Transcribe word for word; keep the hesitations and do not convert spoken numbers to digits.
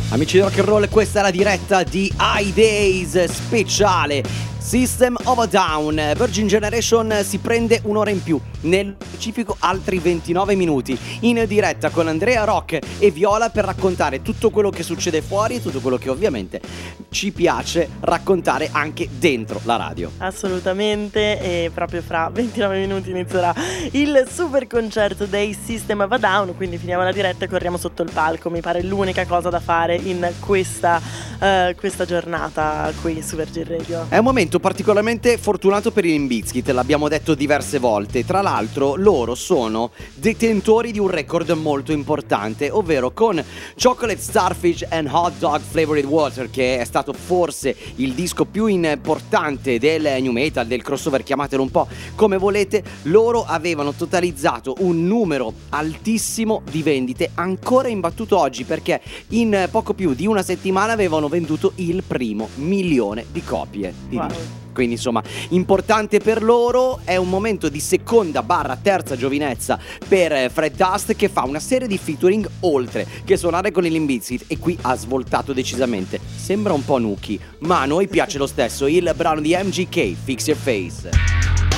Amici di Rock and Roll, questa è la diretta di I Days speciale System of a Down. Virgin Generation si prende un'ora in più, nel specifico altri ventinove minuti, in diretta con Andrea Rock e Viola per raccontare tutto quello che succede fuori e tutto quello che ovviamente ci piace raccontare anche dentro la radio. Assolutamente, e proprio fra ventinove minuti inizierà il super concerto dei System of a Down, quindi finiamo la diretta e corriamo sotto il palco. Mi pare l'unica cosa da fare in questa, uh, questa giornata qui su Virgin Radio. È un momento particolarmente fortunato per i Limp Bizkit, l'abbiamo detto diverse volte. Tra l'altro loro sono detentori di un record molto importante, ovvero con Chocolate Starfish and Hot Dog Flavored Water, che è stato forse il disco più importante del new metal, del crossover, chiamatelo un po' come volete. Loro avevano totalizzato un numero altissimo di vendite, ancora imbattuto oggi, perché in poco più di una settimana avevano venduto il primo milione di copie di Wow. disco. Quindi insomma, importante per loro. È un momento di seconda barra terza giovinezza per Fred Dust, che fa una serie di featuring oltre che suonare con i Limp Bizkit, e qui ha svoltato decisamente. Sembra un po' Nuki, ma a noi piace lo stesso. Il brano di M G K, Fix Your Face.